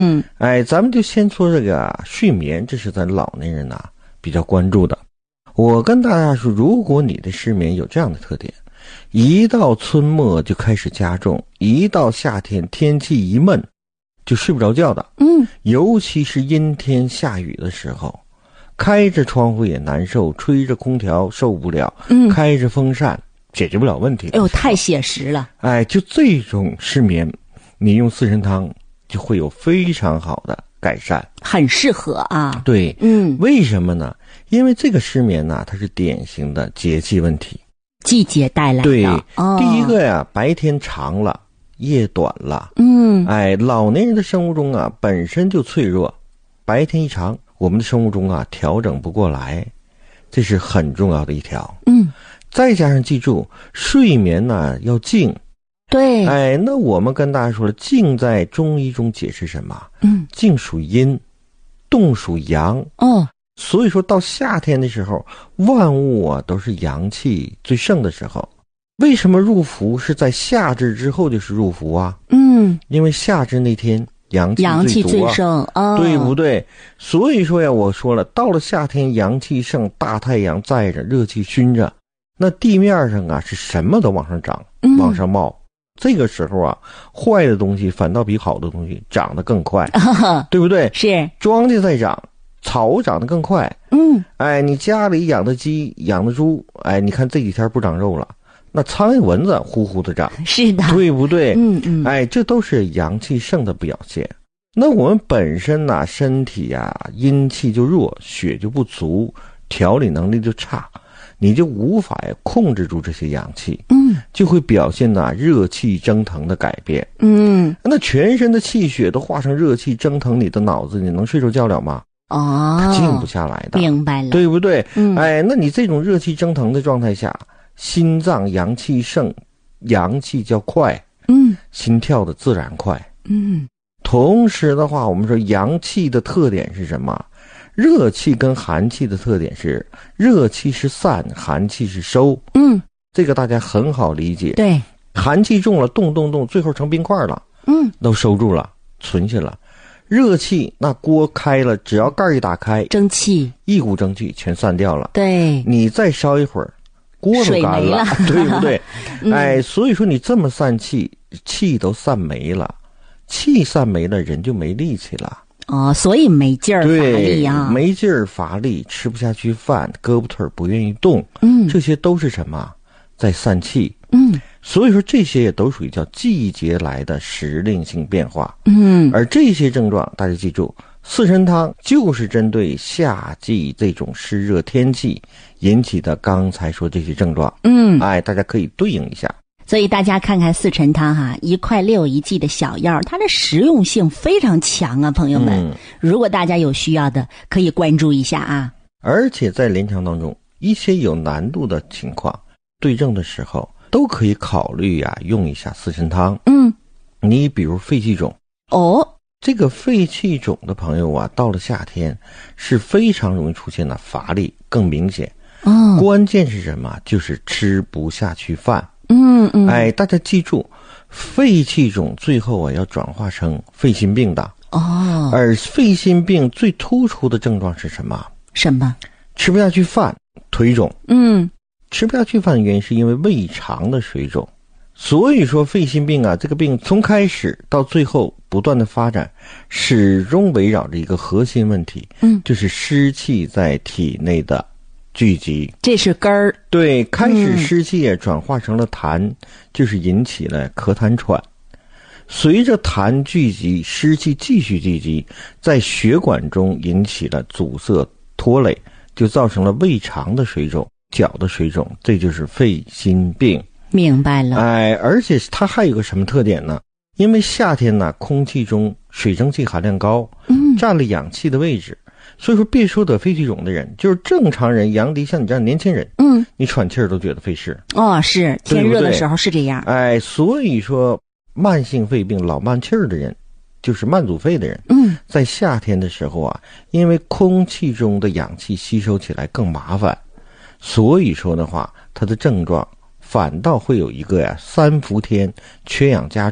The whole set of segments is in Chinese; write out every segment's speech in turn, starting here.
咱们就先说这个睡眠，这是咱老年人比较关注的。我跟大家说，如果你的失眠有这样的特点，一到春末就开始加重，一到夏天天气一闷就睡不着觉的。尤其是阴天下雨的时候，开着窗户也难受，吹着空调受不了，开着风扇解决不了问题。 哎呦，太写实了。 就这种失眠，你用四神汤就会有非常好的改善， 很适合啊。 对，为什么呢？因为这个失眠它是典型的节气问题， 季节带来的。 对，第一个白天长了，夜短了。老年人的生物钟本身就脆弱，白天一长，我们的生物钟调整不过来，这是很重要的一条。再加上记住，睡眠要静。 对， 那我们跟大家说了，静在中医中解释什么？静属阴，动属阳。所以说到夏天的时候，万物都是阳气最盛的时候。为什么入伏是在夏至之后就是入伏啊？因为夏至那天阳气最盛， 对不对？所以说我说了，到了夏天阳气盛，大太阳在着，热气熏着，那地面上是什么都往上涨，往上冒。这个时候坏的东西反倒比好的东西长得更快，对不对？ 是， 庄稼在长，草长得更快。你家里养的鸡养的猪，你看这几天不长肉了，那苍蝇蚊子呼呼的长， 是的， 对不对？这都是阳气盛的表现。那我们本身身体阴气就弱，血就不足，调理能力就差，你就无法控制住这些阳气，就会表现热气蒸腾的改变。那全身的气血都化成热气蒸腾你的脑子，你能睡着觉了吗？它静不下来的。 明白了， 对不对？那你这种热气蒸腾的状态下，心脏阳气盛，阳气较快，心跳的自然快。同时的话，我们说阳气的特点是什么？热气跟寒气的特点是，热气是散，寒气是收。这个大家很好理解。 对， 寒气重了，动，最后成冰块了。都收住了，存下了。热气那锅开了，只要盖一打开， 蒸汽， 一股蒸汽全散掉了。 对， 你再烧一会儿，锅都干了，对不对？所以说你这么散气，气都散没了，气散没了，人就没力气了。 所以没劲儿乏力没劲儿乏力，吃不下去饭，胳膊腿不愿意动。这些都是什么？在散气。所以说这些也都属于叫季节来的时令性变化。而这些症状大家记住，四神汤就是针对夏季这种湿热天气引起的刚才说这些症状。大家可以对应一下。 所以大家看看四神汤1块6一剂的小药，它的实用性非常强啊，朋友们。如果大家有需要的，可以关注一下而且在临床当中，一些有难度的情况，对症的时候都可以考虑用一下四神汤。你比如肺气肿。这个肺气肿的朋友到了夏天是非常容易出现乏力更明显。关键是什么？就是吃不下去饭。大家记住，肺气肿最后要转化成肺心病的。而肺心病最突出的症状是什么？ 什么？ 吃不下去饭，腿肿。吃不下去饭的原因是因为胃肠的水肿。所以说肺心病这个病从开始到最后不断的发展，始终围绕着一个核心问题，就是湿气在体内的聚集， 这是根儿。 对，开始湿气也转化成了痰，就是引起了咳痰喘。随着痰聚集，湿气继续聚集，在血管中引起了阻塞拖累，就造成了胃肠的水肿、脚的水肿，这就是肺心病。 明白了。 而且它还有个什么特点呢？因为夏天空气中水蒸气含量高，占了氧气的位置。所以说别说得肺气肿的人，就是正常人，杨迪像你这样年轻人，你喘气儿都觉得费事。 是天热的时候是这样。 所以说慢性肺病老慢气儿的人，就是慢阻肺的人，在夏天的时候因为空气中的氧气吸收起来更麻烦，所以说的话，它的症状反倒会有一个三伏天缺氧加重，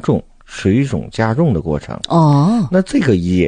水肿加重的过程。 哦， 那这个也